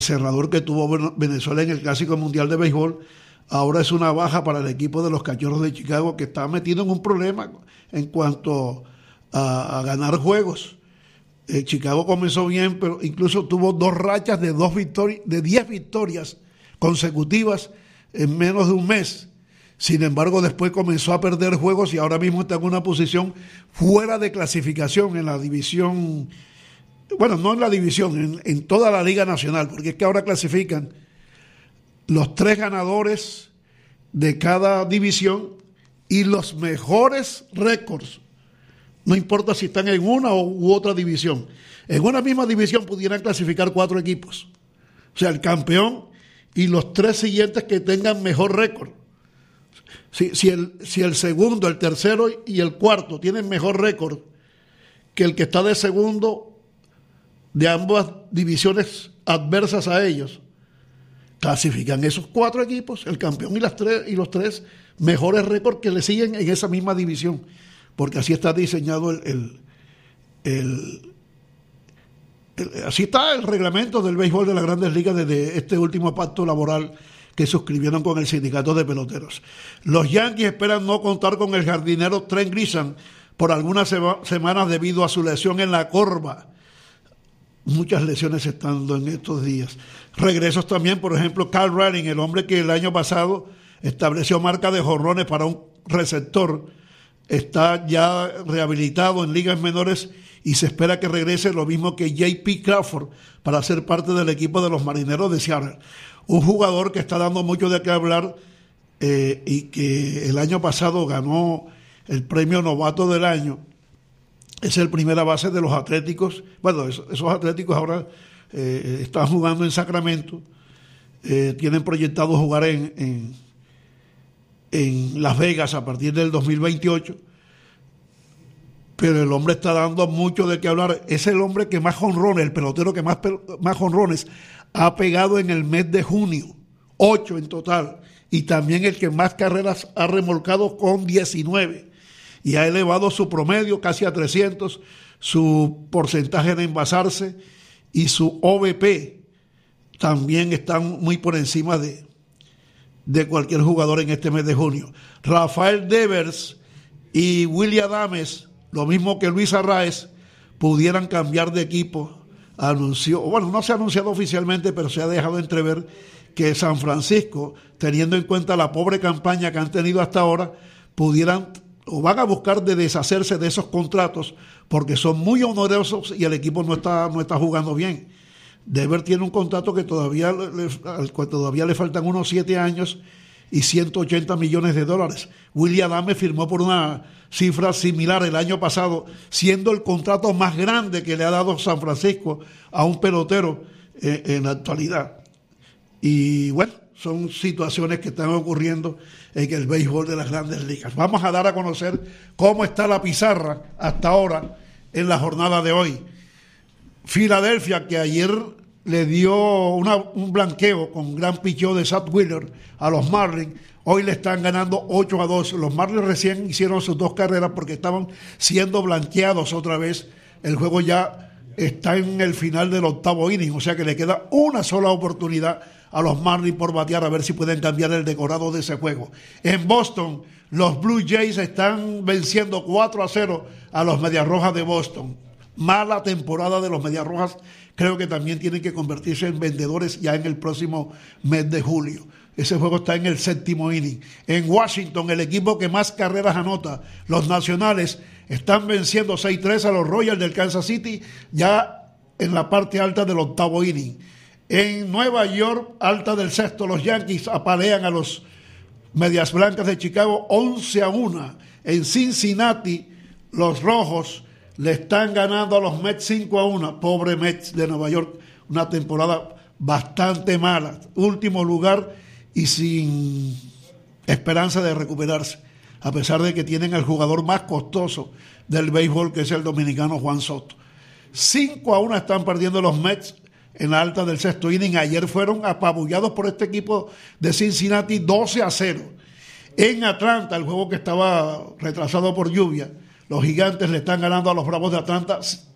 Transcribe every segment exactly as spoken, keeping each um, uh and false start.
cerrador que tuvo Venezuela en el Clásico Mundial de Béisbol, ahora es una baja para el equipo de los Cachorros de Chicago, que está metido en un problema en cuanto a, a ganar juegos. Eh, Chicago comenzó bien, pero incluso tuvo dos rachas de dos victorias, de diez victorias consecutivas en menos de un mes. Sin embargo, después comenzó a perder juegos y ahora mismo está en una posición fuera de clasificación en la división, bueno, no en la división, en, en toda la Liga Nacional, porque es que ahora clasifican los tres ganadores de cada división y los mejores récords. No importa si están en una u otra división. En una misma división pudieran clasificar cuatro equipos. O sea, el campeón y los tres siguientes que tengan mejor récord. Si, si, el, si el segundo, el tercero y el cuarto tienen mejor récord que el que está de segundo de ambas divisiones adversas a ellos, clasifican esos cuatro equipos, el campeón y, las tres, y los tres mejores récords que le siguen en esa misma división, porque así está diseñado el, el, el, el así está el reglamento del béisbol de las Grandes Ligas desde este último pacto laboral que suscribieron con el sindicato de peloteros. Los Yankees esperan no contar con el jardinero Trent Grisham por algunas sema, semanas debido a su lesión en la corva. Muchas lesiones estando en estos días. Regresos también, por ejemplo, Carl Ralling, el hombre que el año pasado estableció marca de jonrones para un receptor, está ya rehabilitado en ligas menores y se espera que regrese, lo mismo que J P Crawford, para ser parte del equipo de los Marineros de Seattle. Un jugador que está dando mucho de qué hablar eh, y que el año pasado ganó el premio novato del año. Es el primera base de los Atléticos. Bueno, esos, esos Atléticos ahora eh, están jugando en Sacramento. Eh, tienen proyectado jugar en, en, en Las Vegas a partir del dos mil veintiocho. Pero el hombre está dando mucho de qué hablar. Es el hombre que más jonrones, el pelotero que más, más jonrones ha pegado en el mes de junio. Ocho en total. Y también el que más carreras ha remolcado con diecinueve. Y ha elevado su promedio casi a trescientos, su porcentaje de envasarse y su O V P también están muy por encima de, de cualquier jugador en este mes de junio. Rafael Devers y Willy Adames, lo mismo que Luis Arraez, pudieran cambiar de equipo. Anunció, bueno, no se ha anunciado oficialmente, pero se ha dejado entrever que San Francisco, teniendo en cuenta la pobre campaña que han tenido hasta ahora, pudieran o van a buscar de deshacerse de esos contratos porque son muy onerosos y el equipo no está, no está jugando bien. Devers tiene un contrato que todavía le, al cual todavía le faltan unos siete años y ciento ochenta millones de dólares. Willy Adames firmó por una cifra similar el año pasado, siendo el contrato más grande que le ha dado San Francisco a un pelotero eh, en la actualidad. Y bueno, son situaciones que están ocurriendo en el béisbol de las Grandes Ligas. Vamos a dar a conocer cómo está la pizarra hasta ahora en la jornada de hoy. Filadelfia, que ayer le dio una, un blanqueo con gran picheo de Zach Wheeler a los Marlins, hoy le están ganando ocho a dos. Los Marlins recién hicieron sus dos carreras porque estaban siendo blanqueados otra vez. El juego ya está en el final del octavo inning, o sea que le queda una sola oportunidad a los Marlins por batear, a ver si pueden cambiar el decorado de ese juego. En Boston, los Blue Jays están venciendo cuatro a cero a los Medias Rojas de Boston. Mala temporada de los Medias Rojas, creo que también tienen que convertirse en vendedores ya en el próximo mes de julio. Ese juego está en el séptimo inning. En Washington, el equipo que más carreras anota, los Nacionales, están venciendo seis tres a los Royals del Kansas City, ya en la parte alta del octavo inning. En Nueva York, alta del sexto, los Yankees apalean a los Medias Blancas de Chicago once a uno. En Cincinnati, los Rojos le están ganando a los Mets cinco a uno. Pobre Mets de Nueva York, una temporada bastante mala. Último lugar y sin esperanza de recuperarse, a pesar de que tienen al jugador más costoso del béisbol, que es el dominicano Juan Soto. cinco a uno están perdiendo los Mets en la alta del sexto inning. Ayer fueron apabullados por este equipo de Cincinnati doce a cero. En Atlanta, el juego que estaba retrasado por lluvia, los Gigantes le están ganando a los Bravos de Atlanta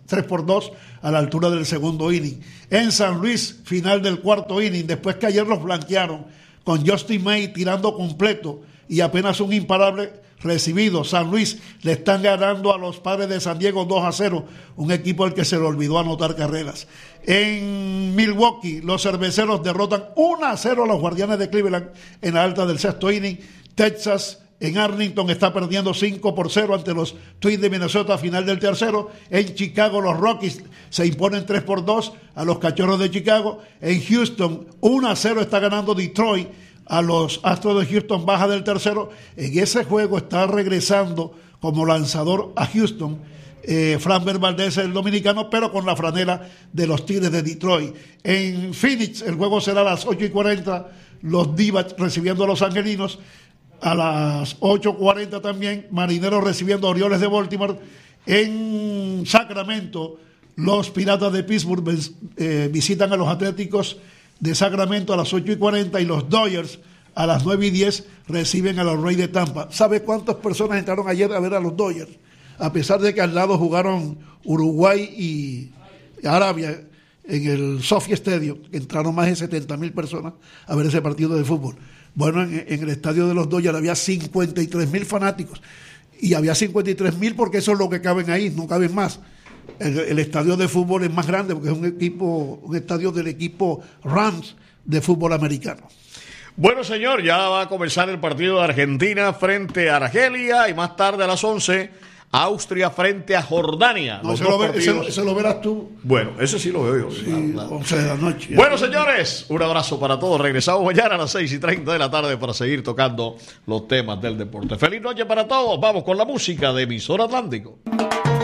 tres por dos a la altura del segundo inning. En San Luis, final del cuarto inning, después que ayer los blanquearon con Justin May tirando completo y apenas un imparable recibido. San Luis le están ganando a los Padres de San Diego dos a cero, un equipo al que se le olvidó anotar carreras. En Milwaukee, los cerveceros derrotan uno a cero a los Guardianes de Cleveland en la alta del sexto inning. Texas en Arlington está perdiendo cinco por cero ante los Twins de Minnesota a final del tercero. En Chicago los Rockies se imponen tres por dos a los Cachorros de Chicago. En Houston uno a cero está ganando Detroit a los Astros de Houston, baja del tercero. En ese juego está regresando como lanzador a Houston eh, Framber Valdez, el dominicano, pero con la franela de los Tigres de Detroit. En Phoenix el juego será a las ocho y cuarenta, los D-backs recibiendo a los Angelinos. A las ocho cuarenta también, Marineros recibiendo a Orioles de Baltimore. En Sacramento, los Piratas de Pittsburgh eh, visitan a los Atléticos de Sacramento a las ocho y cuarenta, y los Dodgers a las nueve y diez reciben a los Rays de Tampa. ¿Sabe cuántas personas entraron ayer a ver a los Dodgers? A pesar de que al lado jugaron Uruguay y Arabia en el Sophie Stadium, entraron más de setenta mil personas a ver ese partido de fútbol. Bueno, en, en el estadio de los Dodgers había cincuenta y tres mil fanáticos, y había cincuenta y tres mil porque eso es lo que caben ahí, no caben más. El, el estadio de fútbol es más grande porque es un equipo, un estadio del equipo Rams de fútbol americano. Bueno, señor, ya va a comenzar el partido de Argentina frente a Argelia, y más tarde a las once, Austria frente a Jordania. No, ese, lo ve, ese, ese lo verás tú. Bueno, ese sí lo veo yo. Sí, sí, claro, claro. once de la noche. Bueno, señores, un abrazo para todos. Regresamos mañana a las seis y treinta de la tarde para seguir tocando los temas del deporte. Feliz noche para todos. Vamos con la música de Emisor Atlántico.